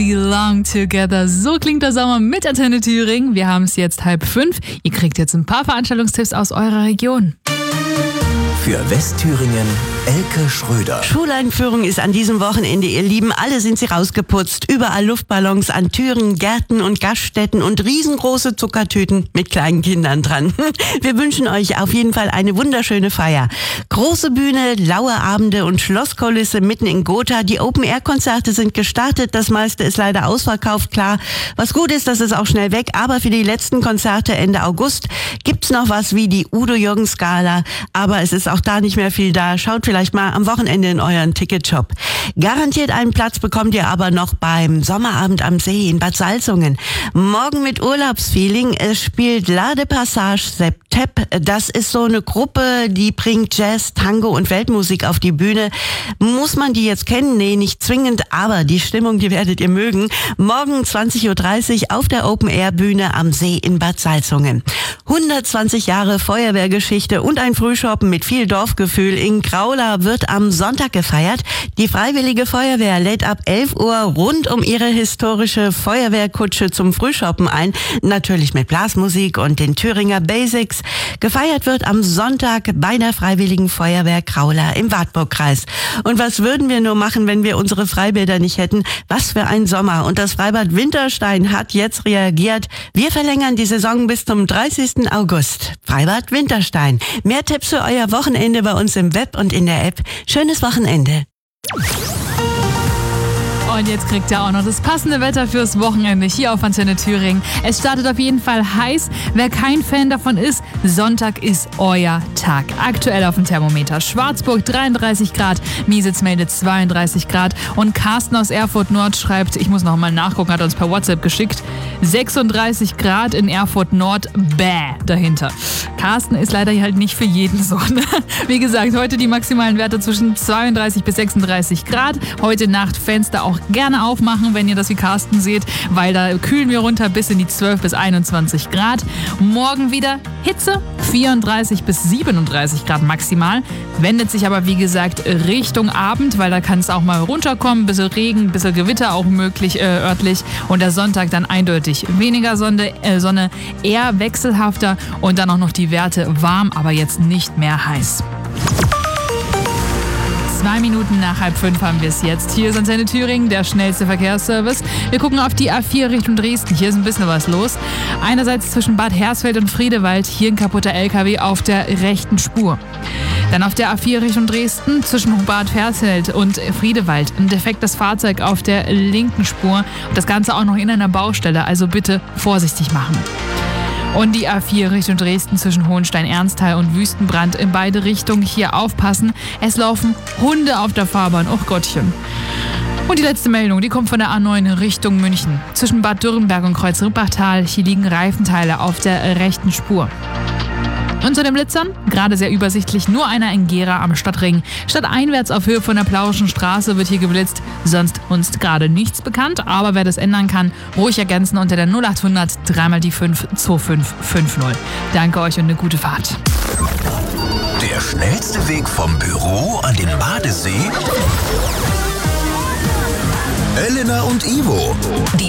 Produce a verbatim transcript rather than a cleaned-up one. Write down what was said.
Belong Together. So klingt der Sommer mit Antenne Thüringen. Wir haben es jetzt halb fünf. Ihr kriegt jetzt ein paar Veranstaltungstipps aus eurer Region. Für Westthüringen Elke Schröder. Schuleinführung ist an diesem Wochenende, ihr Lieben. Alle sind sie rausgeputzt. Überall Luftballons an Türen, Gärten und Gaststätten und riesengroße Zuckertüten mit kleinen Kindern dran. Wir wünschen euch auf jeden Fall eine wunderschöne Feier. Große Bühne, laue Abende und Schlosskulisse mitten in Gotha. Die Open-Air-Konzerte sind gestartet. Das meiste ist leider ausverkauft, klar. Was gut ist, das ist auch schnell weg. Aber für die letzten Konzerte Ende August gibt's noch was wie die Udo-Jürgens-Gala. Aber es ist auch da nicht mehr viel da. Schaut vielleicht mal am Wochenende in euren Ticketshop. Garantiert einen Platz bekommt ihr aber noch beim Sommerabend am See in Bad Salzungen. Morgen mit Urlaubsfeeling. Es spielt La de Passage Septep. Das ist so eine Gruppe, die bringt Jazz, Tango und Weltmusik auf die Bühne. Muss man die jetzt kennen? Nee, nicht zwingend, aber die Stimmung, die werdet ihr mögen. Morgen zwanzig Uhr dreißig auf der Open-Air-Bühne am See in Bad Salzungen. hundertzwanzig Jahre Feuerwehrgeschichte und ein Frühschoppen mit viel Dorfgefühl in Graula wird am Sonntag gefeiert. Die Freiwillige Feuerwehr lädt ab elf Uhr rund um ihre historische Feuerwehrkutsche zum Frühschoppen ein. Natürlich mit Blasmusik und den Thüringer Basics. Gefeiert wird am Sonntag bei der Freiwilligen Feuerwehr Graula im Wartburgkreis. Und was würden wir nur machen, wenn wir unsere Freibäder nicht hätten? Was für ein Sommer. Und das Freibad Winterstein hat jetzt reagiert. Wir verlängern die Saison bis zum dreißigsten August. Freibad Winterstein. Mehr Tipps für euer Wochenende bei uns im Web und in der App. Schönes Wochenende. Und jetzt kriegt ihr auch noch das passende Wetter fürs Wochenende hier auf Antenne Thüringen. Es startet auf jeden Fall heiß. Wer kein Fan davon ist, Sonntag ist euer Tag. Aktuell auf dem Thermometer. Schwarzburg dreiunddreißig Grad, Miesitz meldet zweiunddreißig Grad und Carsten aus Erfurt Nord schreibt, ich muss noch mal nachgucken, hat uns per WhatsApp geschickt, sechsunddreißig Grad in Erfurt Nord, bäh, dahinter. Carsten ist leider halt nicht für jeden so. Ne? Wie gesagt, heute die maximalen Werte zwischen zweiunddreißig bis sechsunddreißig Grad. Heute Nacht Fenster auch gerne aufmachen, wenn ihr das wie Carsten seht, weil da kühlen wir runter bis in die zwölf bis einundzwanzig Grad. Morgen wieder Hitze, vierunddreißig bis siebenunddreißig Grad maximal. Wendet sich aber wie gesagt Richtung Abend, weil da kann es auch mal runterkommen, bisschen Regen, bisschen Gewitter auch möglich äh, örtlich. Und der Sonntag dann eindeutig weniger Sonne, äh, Sonne, eher wechselhafter und dann auch noch die Werte warm, aber jetzt nicht mehr heiß. Zwei Minuten nach halb fünf haben wir es jetzt. Hier ist Antenne Thüringen, der schnellste Verkehrsservice. Wir gucken auf die A vier Richtung Dresden. Hier ist ein bisschen was los. Einerseits zwischen Bad Hersfeld und Friedewald. Hier ein kaputter L K W auf der rechten Spur. Dann auf der A vier Richtung Dresden zwischen Bad Hersfeld und Friedewald. Ein defektes Fahrzeug auf der linken Spur. Und das Ganze auch noch in einer Baustelle. Also bitte vorsichtig machen. Und die A vier Richtung Dresden zwischen Hohenstein-Ernsthal und Wüstenbrand in beide Richtungen. Hier aufpassen, es laufen Hunde auf der Fahrbahn. Och Gottchen. Und die letzte Meldung, die kommt von der A neun Richtung München. Zwischen Bad Dürrenberg und Kreuz-Rippachtal, hier liegen Reifenteile auf der rechten Spur. Und zu den Blitzern, gerade sehr übersichtlich, nur einer in Gera am Stadtring. Stadteinwärts auf Höhe von der Plauischen Straße wird hier geblitzt, sonst uns gerade nichts bekannt. Aber wer das ändern kann, ruhig ergänzen unter der null achthundert dreimal die fünf zwei fünf fünf null. Danke euch und eine gute Fahrt. Der schnellste Weg vom Büro an den Badesee? Elena und Ivo. Die